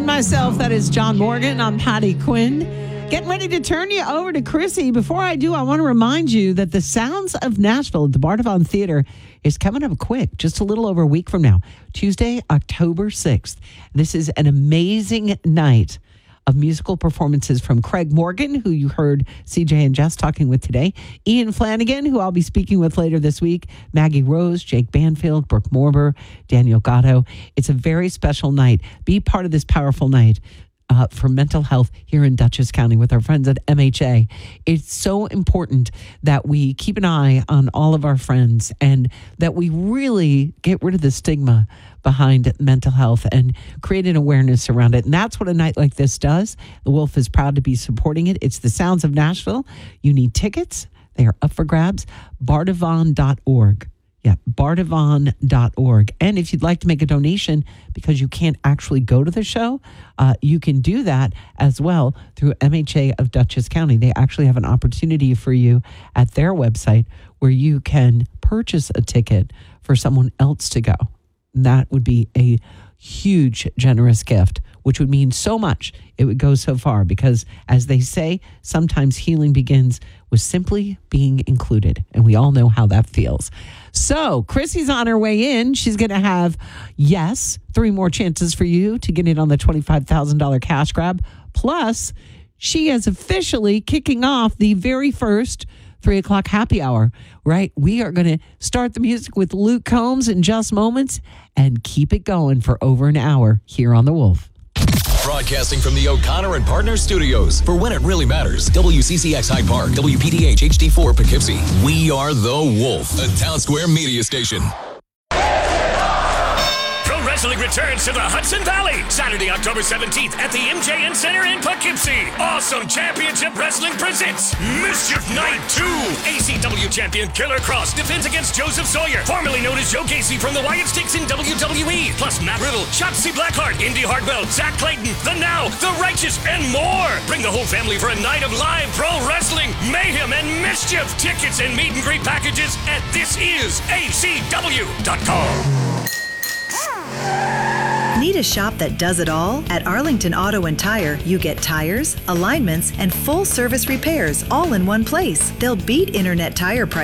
myself. That is John Morgan. I'm Patty Quinn. Getting ready to turn you over to Chrissy. Before I do, I want to remind you that the Sounds of Nashville at the Bardavon Theater is coming up quick, just a little over a week from now, Tuesday, October 6th. This is an amazing night of musical performances from Craig Morgan, who you heard CJ and Jess talking with today, Ian Flanagan, who I'll be speaking with later this week, Maggie Rose, Jake Banfield, Brooke Morber, Daniel Gatto. It's a very special night. Be part of this powerful night for mental health here in Dutchess County with our friends at MHA. It's so important that we keep an eye on all of our friends and that we really get rid of the stigma behind mental health and create an awareness around it. And that's what a night like this does. The Wolf is proud to be supporting it. It's the Sounds of Nashville. You need tickets. They are up for grabs. Bardavon.org. Yeah, bardavon.org. And if you'd like to make a donation because you can't actually go to the show, you can do that as well through MHA of Dutchess County. They actually have an opportunity for you at their website where you can purchase a ticket for someone else to go. And that would be a huge, generous gift, which would mean so much. It would go so far because, as they say, sometimes healing begins with simply being included. And we all know how that feels. So Chrissy's on her way in. She's going to have, 3 more chances for you to get in on the $25,000 cash grab. Plus, she is officially kicking off the very first 3 o'clock happy hour, right? We are going to start the music with Luke Combs in just moments and keep it going for over an hour here on The Wolf. Broadcasting from the O'Connor and Partners Studios for When It Really Matters. WCCX Hyde Park, WPDH HD4 Poughkeepsie. We are The Wolf, a Town Square media station. Wrestling returns to the Hudson Valley Saturday, October 17th at the MJN Center in Poughkeepsie. Awesome Championship Wrestling presents Mischief Night 2. ACW champion Killer Cross defends against Joseph Sawyer, formerly known as Joe Gacy from the Wyatt Sticks in WWE. Plus Matt Riddle, Shotzi Blackheart, Indy Hartwell, Zach Clayton, The Now, The Righteous, and more. Bring the whole family for a night of live pro wrestling, mayhem, and mischief. Tickets and meet and greet packages at thisisacw.com. Need a shop that does it all? At Arlington Auto and Tire, you get tires, alignments, and full service repairs all in one place. They'll beat internet tire prices